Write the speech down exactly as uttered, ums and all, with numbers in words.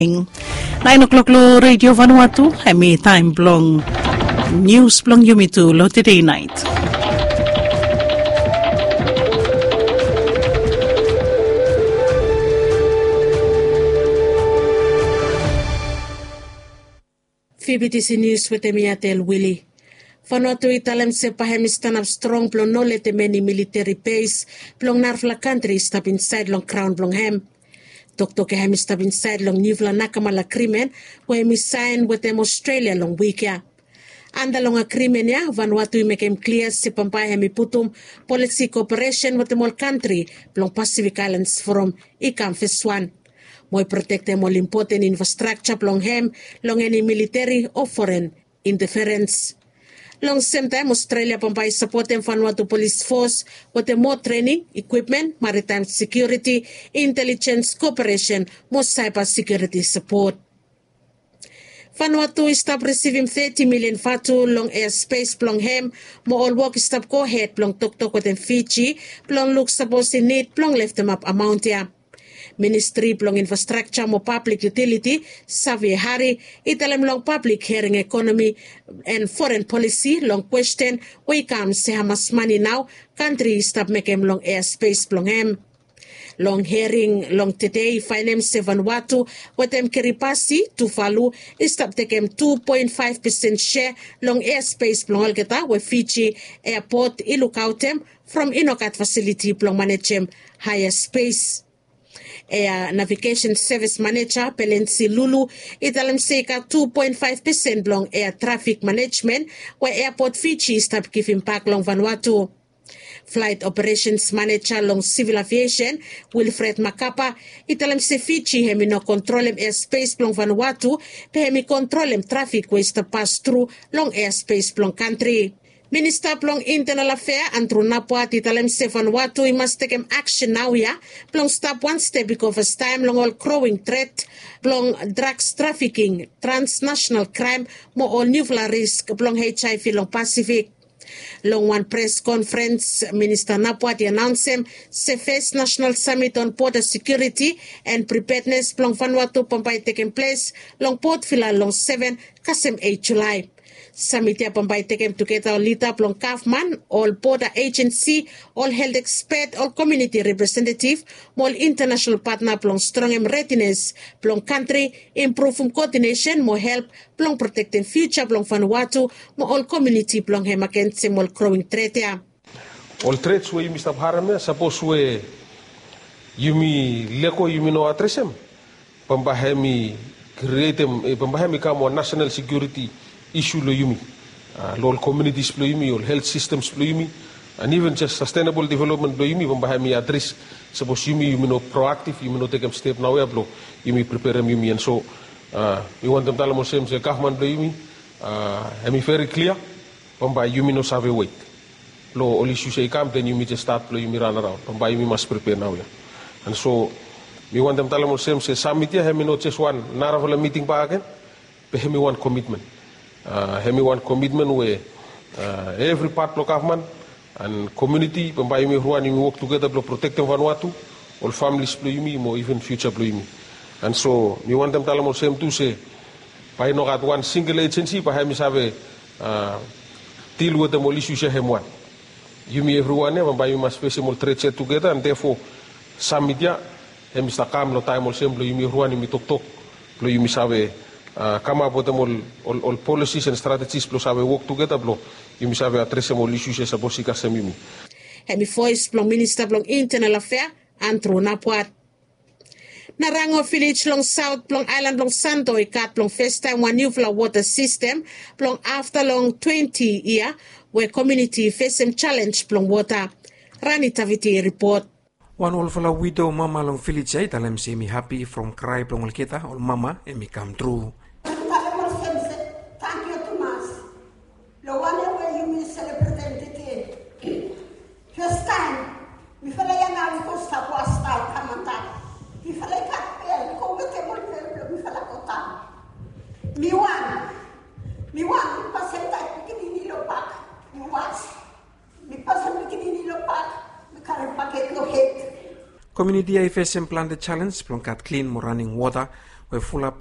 Nine o'clock lo Radio Vanuatu, hemi time blong news blong yumitu lo today night. F B T C News with Emiatel Willie. Vanuatu italem se pahemi stand up strong blong no let many military base blong narfla country stop inside long crown blong hem. Doktor ke hemi stop inside long nivla nakamala krimen we hemi sign with them Australia long week ya. Anda long a krimen ya Vanuatu make him clear se pampai hemi putum policy cooperation with them all country blong Pacific Islands Forum ikam feswan. Moi protect them all important infrastructure long hem long any military or foreign interference. Long same time, Australia pampai support them Vanuatu police force with the more training, equipment, maritime security, intelligence cooperation, more cyber security support. Vanuatu stop receiving thirty million fatu long airspace plong hem, mo all work stop go ahead plong tok tok with them Fiji, plong look supposed to need plong left them up amount ya. Ministry plong infrastructure mo public utility Xavier Hari italem long public hearing economy and foreign policy long question we come say how much money now country stop make him long airspace plong hem long hearing long today finance Vanuatu with them kiripasi to follow stop take him two point five percent share long airspace plong olgeta with Fiji airport ilukautem from Inokat facility plong manage him higher space. Air Navigation Service Manager Pelensi Lulu italam seka two point five percent long air traffic management where airport Fiji stop giving back long Vanuatu. Flight Operations Manager long Civil Aviation Wilfred Makapa italam se Fiji hemi no control em airspace long Vanuatu pe hemi control em traffic ways to pass through long airspace long country. Minister plong Internal Affairs Andrew Napuat italem se Vanuatu he must take him action now ya plong stop one step because of time long all growing threat plong drugs trafficking transnational crime mo all nuclear risk plong H I V long Pacific. Long one press conference, Minister Napuat announced him se first national summit on border security and preparedness plong Vanuatu pampai taking place long Port Vila long seven kasem eight July. Summit ya pampai taken together Lita plong Kaufman, all border agency, all health expert, all community representative, all international partner plong strong em readiness, plong country, improve um coordination, more help, plong protecting future plong Vanuatu, mo all community plong hem against all growing threat ya. All threats we Mister Harame, suppose we yumi leko yumi no atresem, pambahemi create pambahemi kamo national security issue lo yumi, uh, lo communities lo yumi, all health systems lo yumi, and even just sustainable development lo yumi, pambahami address, suppose yumi yumi no proactive, yumi no take a step now ya blo, yumi prepare yumi, and so uh, we want them tala mo same se kahman lo yumi, uh, hemi very clear, pambah yumi no save wait, lo all issues say come then yumi just start lo yumi run around, pambah yumi must prepare now ya, and so we want them tala mo same se summit ya hemi no just one naravala meeting pa again, pe hemi one commitment. Uh, hemi one commitment where uh, every part of government and community pambai mi ruan we work together to protect Vanuatu, all families play me, more even future play me. And so we want them tell same to say by no at one single agency by hemi have uh, deal with the all issues hem one. You me everyone pambai must face all threats together and therefore some media hemi sta kam lo time all same lo yumi ruan mi tok tok lo yumi save Uh, come up with them all, all, all policies and strategies plus have work together blo you must have address them all issues as a bossika semimi. Hemi voice plong Minister plong Internal Affairs Andrew Napuat. Narango village long south plong island long Santo ikat plong first time one new flow water system plong after long twenty year where community face some challenge plong water. Rani Taviti report. One all for widow mama long village ay talam si mi happy from cry plong kita all mama and me come true. Thank you, Thomas. Lo one way you mean celebrate it. First time, mi fala ya na ko sa pasta kamanta. Mi fala ka pel ko bete mo pel mi fala ko ta. Mi wan. Mi wan pasenta kini lo pak. Mi wan. Mi pasenta kini lo pak. Mi kare paket lo het. Community I F S M plan the challenge plong kat clean mo running water we full up